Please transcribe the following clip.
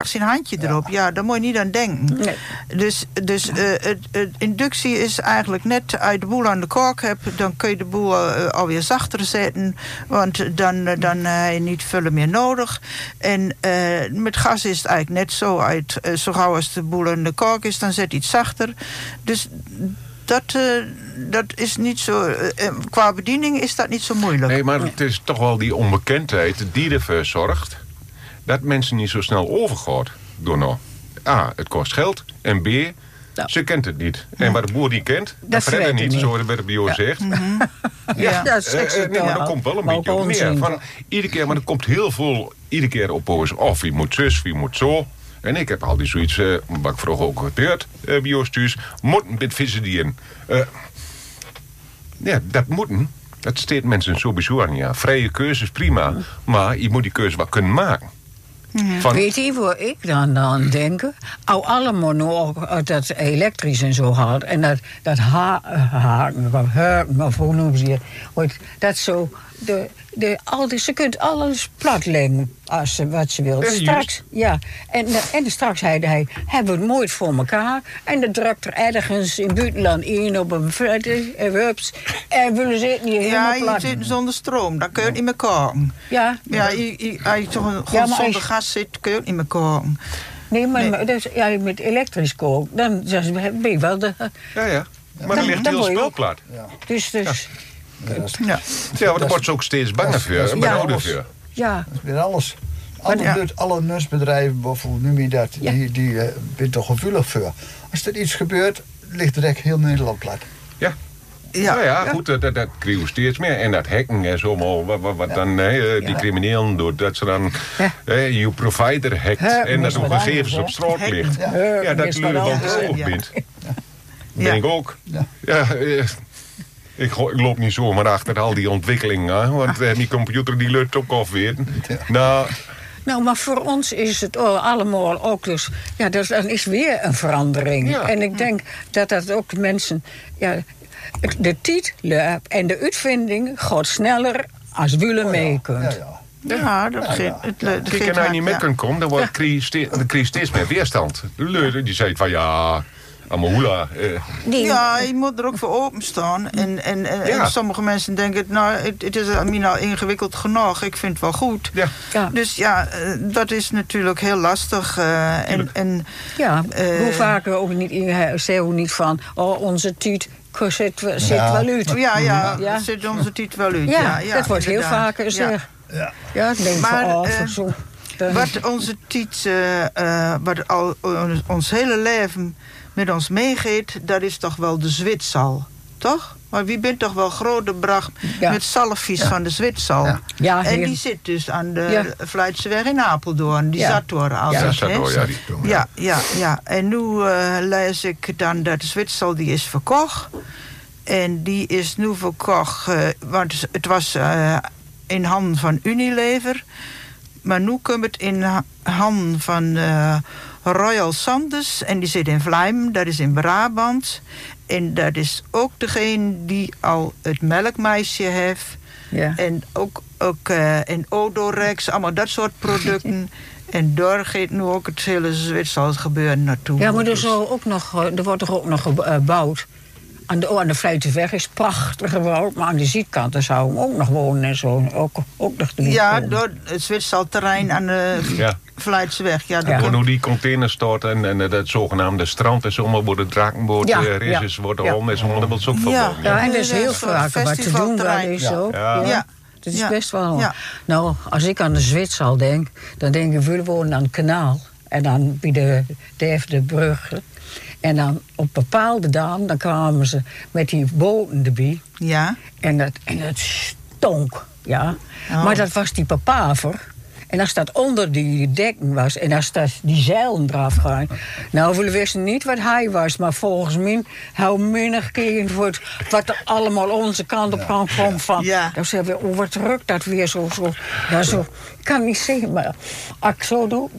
zijn handje erop. Ja, daar moet je niet aan denken. Nee. Dus inductie is eigenlijk net uit de boel aan de kork hebt, dan kun je de boel alweer zachter zetten, want dan heb je niet vullen meer nodig. En met gas is het eigenlijk net zo. Zo gauw als de boel aan de kork is, dan zet je iets zachter. Dus dat is niet zo. Qua bediening is dat niet zo moeilijk. Nee, maar het is toch wel die onbekendheid die ervoor zorgt dat mensen niet zo snel overgaan door nou. A, het kost geld. En B, ze kent het niet. En wat de boer die kent, dat verder niet, zoals werd bij jou zegt. Ja, maar dat komt wel een beetje op neer. Van, iedere keer, maar er komt heel veel, iedere keer op ons. Of wie moet zus, wie moet zo. En ik heb altijd zoiets, wat ik vroeger ook gebeurd bij jou thuis, moeten met vissen die in. Ja, dat moeten. Dat steekt mensen sowieso aan. Ja. Vrije keuze is prima, maar je moet die keuze wel kunnen maken. Van... Weet je waar ik dan aan denk? Allemaal nog dat elektrisch en zo had. En dat haken, of hoe noemen ze het? Dat zo... ze kunt alles platleggen als wat ze wil. Straks, ja. En straks hij hebben we het mooi voor elkaar. En dan drukt er ergens in het buitenland in op een vette en hups. En willen ze het niet helemaal plat. Ja, je zit zonder stroom, dan kun je het niet meer koken. Ja. Ja, als je toch zonder gas zit, kun je het niet meer koken. Nee, maar dus, met elektrisch koken, dan ben je wel de... Ja. Maar dan ligt heel spul plat. Ja. Dus... Ja, maar daar wordt ze ook steeds banger voor en benauwder voor. Ja. Dat is weer alles. Alle nutsbedrijven, bijvoorbeeld, noem je dat, die zijn toch gevoelig voor. Als er iets gebeurt, ligt direct heel Nederland plat. Ja. Ja, goed, dat krijg je steeds meer. En dat hacken en zo, wat dan die criminelen doen, dat ze dan je provider hackt en dat de gegevens op straat ligt. Ja, dat jullie wel ook bent. Ben ik ook. Ja. Ik loop niet zomaar achter al die ontwikkelingen, want die computer die lukt ook alweer. Nou, maar voor ons is het allemaal ook dus... Ja, dan is weer een verandering. Ja. En ik denk dat ook de mensen... Ja, de tijd en de uitvinding gaat sneller als willen mee kunt. Ja, dat geeft... Als je niet mee kunt komen, dan krijg je steeds meer weerstand. De leur die zei van ja... Amahula. Ja, je moet er ook voor openstaan. En sommige mensen denken, nou, het is al ingewikkeld genoeg. Ik vind het wel goed. Ja. Dus ja, dat is natuurlijk heel lastig. Hoe vaak ook niet van, onze tijd zit wel uit. Ja, zit onze tijd wel uit. Ja, dat wordt heel vaak gezegd. Ja, denk maar, zo. Wat onze tijd, wat al ons hele leven met ons meegeet, dat is toch wel de Zwitsal, toch? Maar wie bent toch wel grootgebracht met zalfjes van de Zwitsal. Ja, en die zit dus aan de Vlijtseweg in Apeldoorn. Die zat door altijd. Ja. En nu lees ik dan dat de Zwitsal die is verkocht. En die is nu verkocht, want het was in handen van Unilever. Maar nu komt het in handen van Royal Sanders. En die zit in Vlijmen, dat is in Brabant. En dat is ook degene die al het melkmeisje heeft. Ja. En ook en Odorex, allemaal dat soort producten. En daar gaat nu ook het hele Zwitsers gebeuren naartoe. Ja, maar er wordt toch ook nog gebouwd. Aan de Vlijteweg is prachtig gebouwd, maar aan de zijkant zou hem ook nog wonen en zo. Ook nog door het Zwitserse terrein aan de Vlijteweg. Waar nu die containers staat en dat zogenaamde strand en zo, waar de Drakenboot races worden om en zo, dat wordt ook verboden. Ja, en er is heel vaak wat te doen daar is zo. Ja. Dat is best wel... Ja. Nou, als ik aan de Zwitser denk, dan denk ik, we wonen aan het kanaal. En dan bij de bruggen. En dan op bepaalde dagen, dan kwamen ze met die boten erbij. Ja. En het stonk, ja. Oh. Maar dat was die papaver. En als dat onder die dekken was en als dat die zeilen eraf gaan. Nou, we wisten niet wat hij was, maar volgens mij hou minder keer wat er allemaal onze kant op kan komen van. Ja. Dan zeggen we, wat rukt dat weer zo. Ja, zo. Ik kan niet zeggen, maar als ik zo doe,